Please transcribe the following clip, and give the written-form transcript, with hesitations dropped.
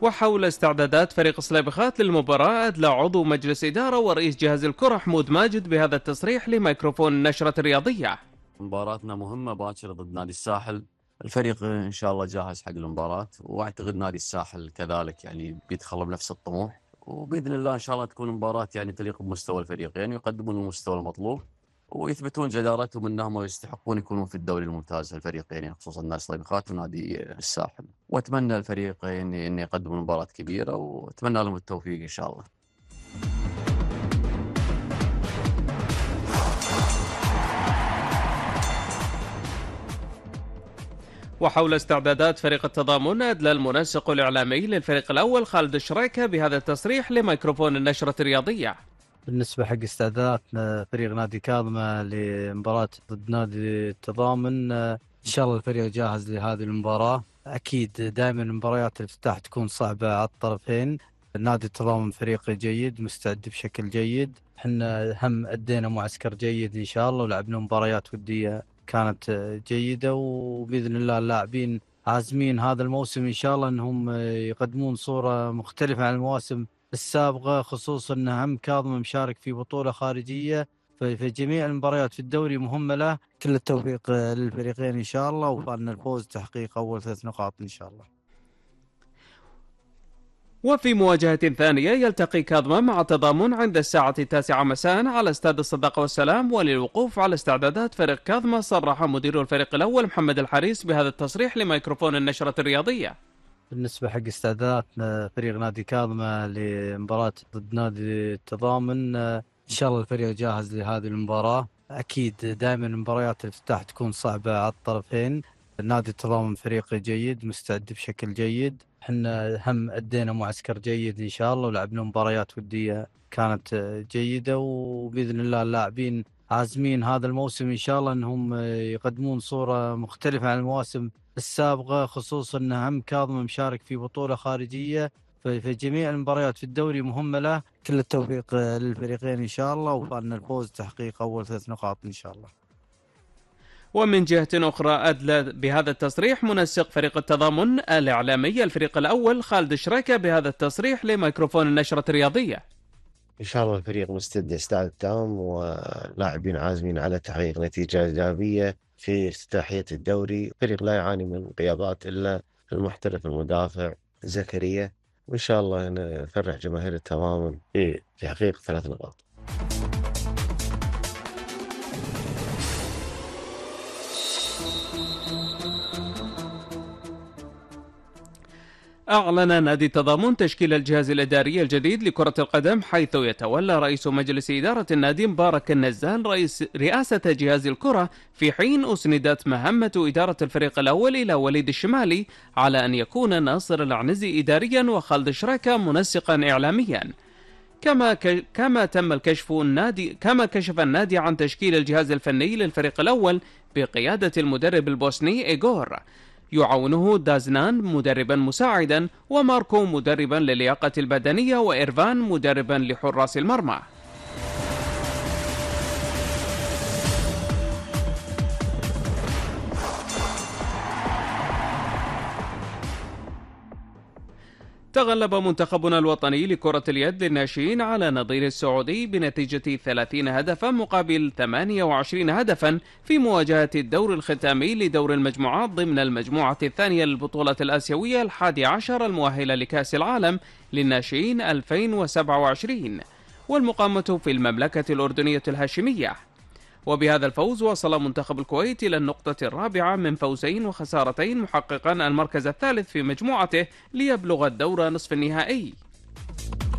وحول استعدادات فريق سليبخات للمباراة أدلى عضو مجلس إدارة ورئيس جهاز الكرة حمود ماجد بهذا التصريح لميكروفون النشرة الرياضية. مباراتنا مهمة باكر ضد نادي الساحل. الفريق إن شاء الله جاهز حق المباراة، وأعتقد نادي الساحل كذلك يعني بيدخل بنفس الطموح، وبإذن الله إن شاء الله تكون مباراة يعني تليق بمستوى الفريقين، يعني يقدمون المستوى المطلوب ويثبتون جدارتهم أنهم يستحقون يكونون في الدوري الممتاز الفريقين، يعني خصوصا نادي سليبخات ونادي الساحل. وأتمنى الفريقين أن يقدموا مباراة كبيرة، وأتمنى لهم التوفيق إن شاء الله. وحول استعدادات فريق التضامن أدلى المنسق الإعلامي للفريق الأول خالد الشريكة بهذا التصريح لميكروفون النشرة الرياضية. بالنسبة حق استعدادات فريق نادي كاظمة لمباراة ضد نادي التضامن، إن شاء الله الفريق جاهز لهذه المباراة. أكيد دائما مباريات الافتتاح تكون صعبة على الطرفين. نادي التضامن فريق جيد مستعد بشكل جيد، احنا هم أدينا معسكر جيد إن شاء الله، ولعبنا مباريات ودية كانت جيدة، وبإذن الله اللاعبين عازمين هذا الموسم إن شاء الله أنهم يقدمون صورة مختلفة عن المواسم السابقة، خصوصا أن هم كاظم مشارك في بطولة خارجية، فجميع المباريات في الدوري مهمة له. كل التوفيق للفريقين إن شاء الله، وفعلنا الفوز تحقيق أول 3 نقاط إن شاء الله. وفي مواجهة ثانية يلتقي كاظمة مع التضامن عند الساعة 9 مساء على استاد الصداقة والسلام. وللوقوف على استعدادات فريق كاظمة صرح مدير الفريق الأول محمد الحريس بهذا التصريح لميكروفون النشرة الرياضية. بالنسبة حق استعدادات فريق نادي كاظمة لمباراة ضد نادي التضامن، إن شاء الله الفريق جاهز لهذه المباراة. أكيد دائما مباريات الافتتاح تكون صعبة على الطرفين. نادي التضامن فريق جيد مستعد بشكل جيد، احنا هم أدينا معسكر جيد إن شاء الله، ولعبنا مباريات ودية كانت جيدة، وبإذن الله اللاعبين عازمين هذا الموسم إن شاء الله أنهم يقدمون صورة مختلفة عن المواسم السابقة، خصوصا أن هم كاظم مشارك في بطولة خارجية، فجميع المباريات في الدوري مهمة له. كل التوفيق للفريقين إن شاء الله، وفعلنا الفوز تحقيق أول 3 نقاط إن شاء الله. ومن جهة أخرى أدلى بهذا التصريح منسق فريق التضامن الإعلامي الفريق الأول خالد الشريكة بهذا التصريح لميكروفون النشرة الرياضية. إن شاء الله الفريق مستعد استعداد تام، ولاعبين عازمين على تحقيق نتيجة إيجابية في افتتاحية الدوري. الفريق لا يعاني من غيابات إلا المحترف المدافع زكريا، وإن شاء الله نفرح جماهير التضامن في تحقيق 3 نقاط. أعلن نادي التضامن تشكيل الجهاز الإداري الجديد لكرة القدم، حيث يتولى رئيس مجلس إدارة النادي مبارك النزال رئاسة جهاز الكرة، في حين أسندت مهمة إدارة الفريق الأول إلى وليد الشمالي، على أن يكون ناصر العنزي إداريا وخالد شراكة منسقا إعلاميا. كما كشف النادي عن تشكيل الجهاز الفني للفريق الأول بقيادة المدرب البوسني إيغور، يعاونه دازنان مدربا مساعدا، وماركو مدربا للياقة البدنية، وإيرفان مدربا لحراس المرمى. تغلب منتخبنا الوطني لكرة اليد للناشئين على نظير السعودي بنتيجة 30 هدفا مقابل 28 هدفا في مواجهة الدور الختامي لدور المجموعات ضمن المجموعة الثانية للبطولة الآسيوية 11 المؤهلة لكأس العالم للناشئين 2027 والمقامة في المملكة الأردنية الهاشمية. وبهذا الفوز وصل منتخب الكويت إلى النقطة الرابعة من فوزين وخسارتين، محققا المركز الثالث في مجموعته ليبلغ الدور نصف النهائي.